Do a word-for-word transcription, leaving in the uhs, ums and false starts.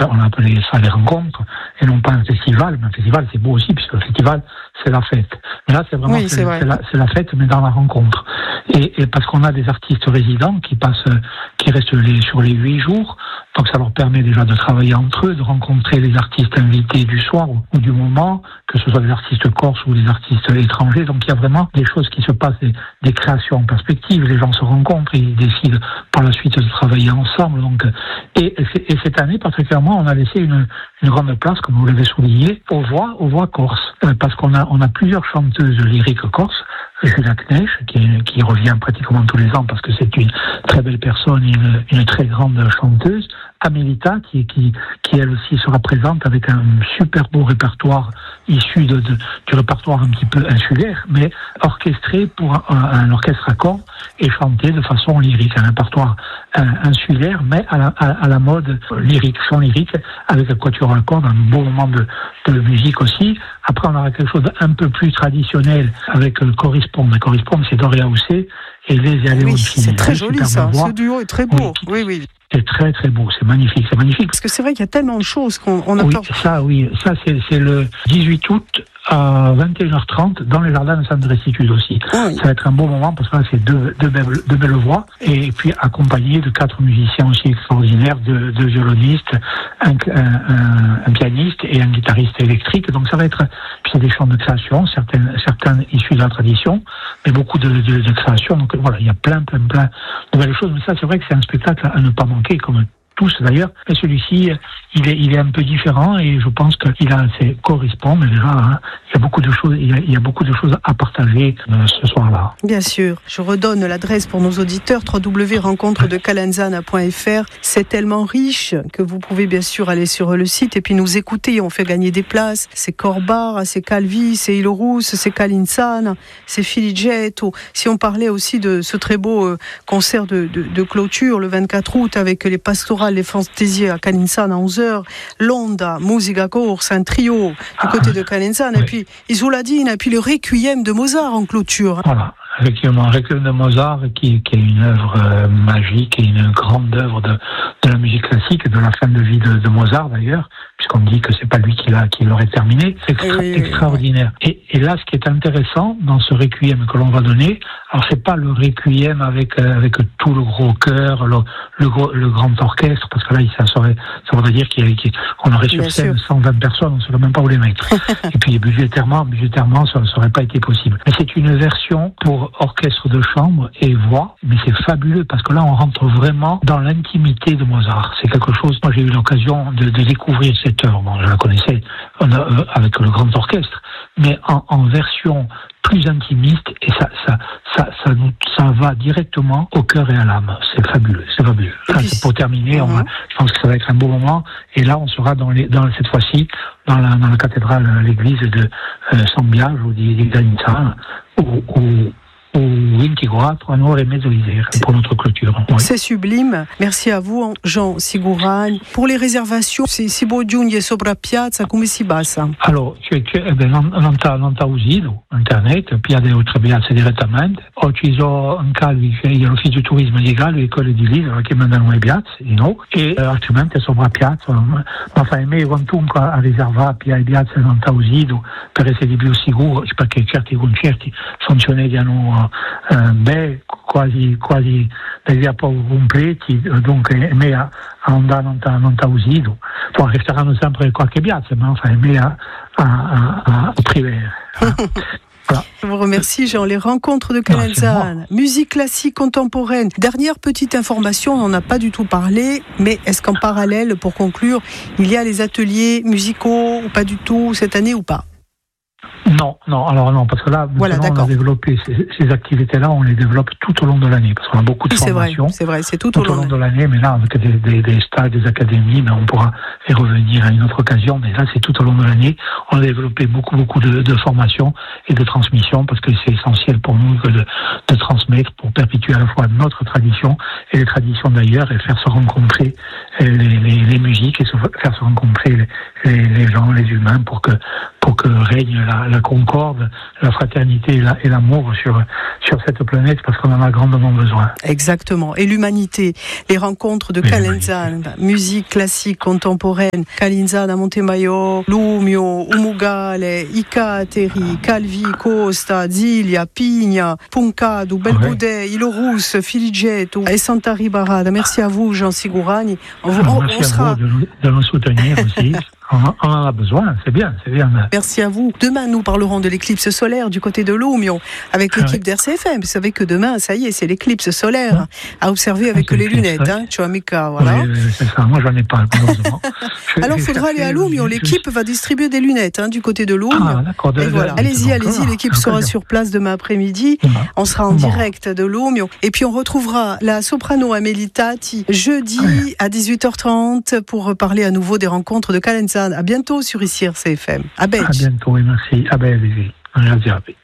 appelé, on a appelé ça les rencontres, et non pas un festival. Mais un festival, c'est beau aussi, puisque le festival, c'est la fête. Mais là, c'est vraiment oui, c'est, c'est c'est, la, c'est la fête, mais dans la rencontre. Et, et parce qu'on a des artistes résidents qui passent, qui restent les, sur les huit jours, donc ça leur permet déjà de travailler entre eux, de rencontrer les artistes invités du soir ou, ou du moment, que ce soit des artistes corses ou des artistes étrangers. Donc il y a vraiment des choses qui se passent, des, des créations en perspective. Les gens se rencontrent, ils décident par la suite de travailler ensemble. Donc et, et cette année particulièrement, on a laissé une, une grande place, comme vous l'avez souligné, aux voix, aux voix corses, parce qu'on a on a plusieurs chanteuses lyriques corses. Julia Knecht, qui, qui revient pratiquement tous les ans parce que c'est une très belle personne, une, une très grande chanteuse. Amélita, qui, qui, qui elle aussi sera présente avec un super beau répertoire issu de, de, du répertoire un petit peu insulaire, mais orchestré pour un, un orchestre à cordes et chanté de façon lyrique, un répertoire un, insulaire, mais à la, à, à la mode lyrique, chant lyrique, avec un quatuor à cordes, un beau moment de, de musique aussi. Après, on aura quelque chose d'un peu plus traditionnel avec le correspond. Le correspond, c'est Doria Houssé et les Aléos. Oui, c'est très joli ça, ce duo est très beau. Oui, oui. C'est très très beau, c'est magnifique, c'est magnifique. Parce que c'est vrai qu'il y a tellement de choses qu'on on a oui, peur. Ça, oui, ça c'est, c'est le dix-huit août à vingt et une heures trente dans les jardins de Centre de Restitude aussi. Oui. Ça va être un beau moment parce que là c'est deux, deux, belles, deux belles voix et puis accompagné de quatre musiciens aussi extraordinaires, deux, deux violonistes, un, un, un, un pianiste et un guitariste électrique. Donc ça va être, puis c'est des chants de création, certaines, certains issus de la tradition, mais beaucoup de, de, de création. Donc voilà, il y a plein, plein, plein de belles choses. Mais ça c'est vrai que c'est un spectacle à ne pas manquer, comme tous d'ailleurs, mais celui-ci, il est, il est un peu différent et je pense qu'il a, c'est correspond, mais déjà, hein, il y a beaucoup de choses, il y a, il y a beaucoup de choses à partager euh, ce soir-là. Bien sûr. Je redonne l'adresse pour nos auditeurs, w w w point rencontre de calenzana point f r. C'est tellement riche que vous pouvez bien sûr aller sur le site et puis nous écouter. On fait gagner des places. C'est Corbar, c'est Calvi, c'est Ilorus, c'est Calenzana, c'est Filigetto. Si on parlait aussi de ce très beau euh, concert de, de, de clôture le vingt-quatre août avec les pastorales, les fantaisies à Calenzana à onze heures, l'Onda, Musica Corse, un trio du ah, côté de Calenzana, oui. Et puis Isoladine, et puis le Requiem de Mozart en clôture. Voilà, effectivement, Requiem de Mozart qui, qui est une œuvre euh, magique et une grande œuvre de, de la musique classique, de la fin de vie de, de Mozart d'ailleurs, puisqu'on dit que c'est pas lui qui, l'a, qui l'aurait terminé. C'est extra, oui, extraordinaire. Oui. Et, et là, ce qui est intéressant dans ce Requiem que l'on va donner, alors c'est pas le Requiem avec, euh, avec tout le gros chœur, le, le, gros, le grand orchestre, parce que là, ça, serait, ça voudrait dire qu'il y a, qu'on aurait sur Bien scène sûr. cent vingt personnes, on ne saurait même pas où les mettre. Et puis budgétairement, budgétairement, ça n'aurait pas été possible. Mais c'est une version pour orchestre de chambre et voix, mais c'est fabuleux parce que là, on rentre vraiment dans l'intimité de Mozart. C'est quelque chose, moi j'ai eu l'occasion de, de découvrir cette œuvre. Bon, je la connaissais on a, euh, avec le grand orchestre, mais en, en version plus intimiste et ça, ça, ça, ça, nous, ça va directement au cœur et à l'âme. C'est fabuleux, c'est fabuleux. Enfin, puis, c'est pour terminer, mm-hmm. on va, je pense que ça va être un beau moment. Et là, on sera dans, les, dans cette fois-ci dans la, dans la cathédrale, l'église de euh, San Biagio ou di Granizza, où, où ou Vintigua, Troanor et Mesoisère pour notre clôture. Oui. C'est sublime. Merci à vous, Jean Sigurani. Pour les réservations, se si può giungere sopra piazza, come si passa? Allora, cioè, cioè, eh beh, non, non t'ha, non t'ha usato internet, piazza e oltre piazza direttamente. Ho ucciso un calvi che è l'ufficio turismo di Gallo e quello di Lille che mandano le piazze, you know, e eh, altrimenti sopra piazza. Ma fai meglio quantunque a riservare piazza non t'ha usato per essere di più sicuro, perché certi concerti funzionano Uh, beh, quasi, quasi degli a poco completi, dunque è meglio andare non t'ha, non t'ha usato. Poi resteranno sempre qualche piazza, ma enfin, è meglio a, a, a, a privare. Voilà. Je vous remercie, Jean. Les rencontres de Calenzana, musique classique contemporaine. Dernière petite information, on n'en a pas du tout parlé, mais est-ce qu'en parallèle, pour conclure, il y a les ateliers musicaux ou pas du tout cette année ou pas? Non, non, alors non, parce que là, voilà, on a développé ces, ces activités-là, on les développe tout au long de l'année, parce qu'on a beaucoup de oui, formations. C'est vrai, c'est vrai, c'est tout, tout au long, long de l'année, mais là, avec des, des, des stages, des académies, mais on pourra y revenir à une autre occasion, mais là, c'est tout au long de l'année. On a développé beaucoup, beaucoup de, de formations et de transmissions, parce que c'est essentiel pour nous de, de transmettre, pour perpétuer à la fois notre tradition et les traditions d'ailleurs, et faire se rencontrer les, les, les musiques, et se, faire se rencontrer les, les, les gens, les humains, pour que pour que règne la, la concorde, la fraternité et, la, et l'amour sur, sur cette planète, parce qu'on en a grandement besoin. Exactement. Et l'humanité, les rencontres de Calenzane, musique classique contemporaine, Calenzane, Montemaio, Lumio, Umugale, Icateri, Calvi, Costa, Ziglia, Pigna, Puncado, Belgudè, Ilorus, Filigetto et Santa Ribarada. Merci à vous, Jean Sigurani. On, on, Merci on sera... à vous de nous, de nous soutenir aussi. On en a besoin, c'est bien, c'est bien. Merci à vous. Demain, nous parlerons de l'éclipse solaire du côté de Lumio avec l'équipe ah oui. d'R C F M. Vous savez que demain, ça y est, c'est l'éclipse solaire à observer avec les lunettes. Hein, tu as Mika, voilà. Oui, c'est ça. Moi, j'en ai pas, malheureusement. Alors, il faudra aller à Lumio. L'équipe va distribuer des lunettes hein, du côté de Lumio. Ah, d'accord. Et voilà. Allez-y, allez-y. L'équipe sera sur place demain après-midi. On sera en direct de Lumio. Et puis, on retrouvera la soprano Amélie Tati jeudi à dix-huit heures trente pour parler à nouveau des rencontres de Calenzane. À bientôt sur ici R C F M. À bientôt et merci. À bientôt.